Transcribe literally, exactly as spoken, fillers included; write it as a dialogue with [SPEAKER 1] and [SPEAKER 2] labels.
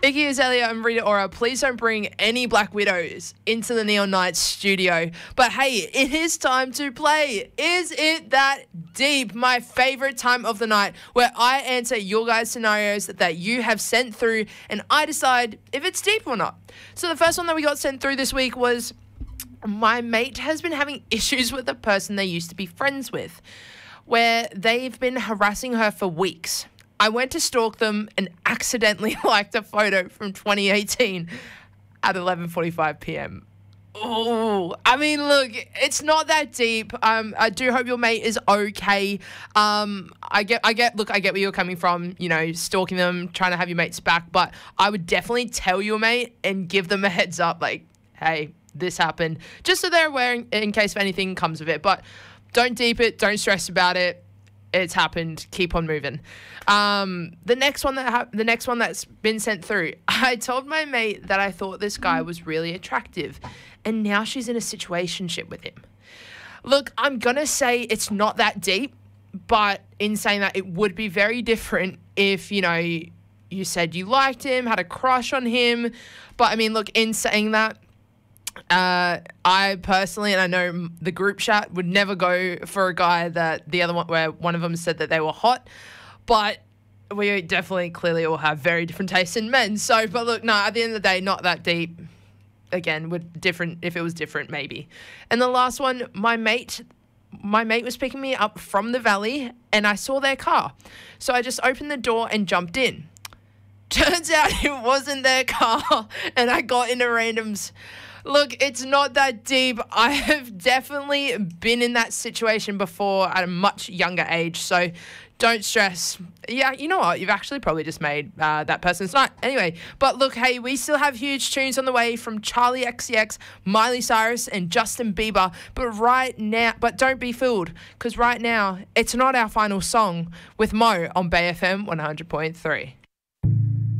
[SPEAKER 1] Iggy Azalea and Rita Ora, please don't bring any Black Widows into the Neon Nights studio. But hey, it is time to play. Is it that deep? My favorite time of the night, where I answer your guys' scenarios that you have sent through and I decide if it's deep or not. So the first one that we got sent through this week was, my mate has been having issues with a person they used to be friends with, where they've been harassing her for weeks. I went to stalk them and accidentally liked a photo from twenty eighteen at eleven forty-five p.m. Oh, I mean, look, it's not that deep. Um, I do hope your mate is okay. Um, I get, I get, look, I get where you're coming from, you know, stalking them, trying to have your mates back, but I would definitely tell your mate and give them a heads up, like, hey, this happened, just so they're aware in, in case if anything comes of it. But don't deep it, don't stress about it. It's happened. Keep on moving. Um, the next one that ha- the next one that's been sent through. I told my mate that I thought this guy was really attractive, and now she's in a situationship with him. Look, I'm gonna say it's not that deep, but in saying that, it would be very different if, you know, you, you said you liked him, had a crush on him. But I mean, look, in saying that, Uh, I personally, and I know the group chat, would never go for a guy that the other one, where one of them said that they were hot, but we definitely clearly all have very different tastes in men. So, but look, no, at the end of the day, not that deep. Again, would different if it was different, maybe. And the last one, my mate, my mate was picking me up from the valley, and I saw their car, so I just opened the door and jumped in. Turns out it wasn't their car, and I got into randoms. Look, it's not that deep. I have definitely been in that situation before at a much younger age, so don't stress. Yeah, you know what? You've actually probably just made uh, that person's night. Anyway, but look, hey, we still have huge tunes on the way from Charlie X C X, Miley Cyrus, and Justin Bieber. But right now, but don't be fooled, because right now, it's not our final song with Mo on Bay F M one hundred point three.